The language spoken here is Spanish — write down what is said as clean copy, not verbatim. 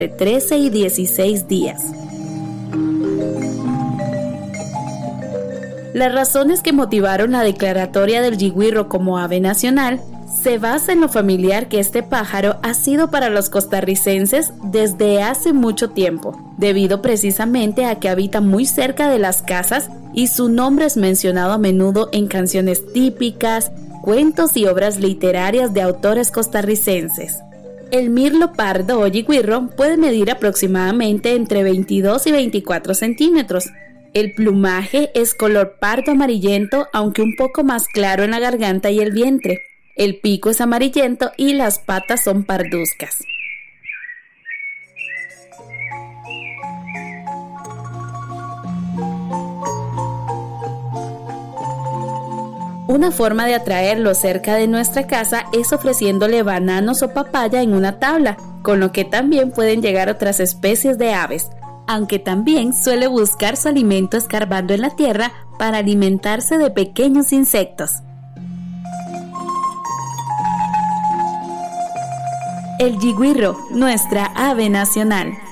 de 13 y 16 días. Las razones que motivaron la declaratoria del yigüirro como ave nacional se basa en lo familiar que este pájaro ha sido para los costarricenses desde hace mucho tiempo, debido precisamente a que habita muy cerca de las casas y su nombre es mencionado a menudo en canciones típicas, cuentos y obras literarias de autores costarricenses. El mirlo pardo o yigüirro puede medir aproximadamente entre 22 y 24 centímetros. El plumaje es color pardo amarillento, aunque un poco más claro en la garganta y el vientre. El pico es amarillento y las patas son parduzcas. Una forma de atraerlo cerca de nuestra casa es ofreciéndole bananos o papaya en una tabla, con lo que también pueden llegar otras especies de aves, aunque también suele buscar su alimento escarbando en la tierra para alimentarse de pequeños insectos. El yigüirro, nuestra ave nacional.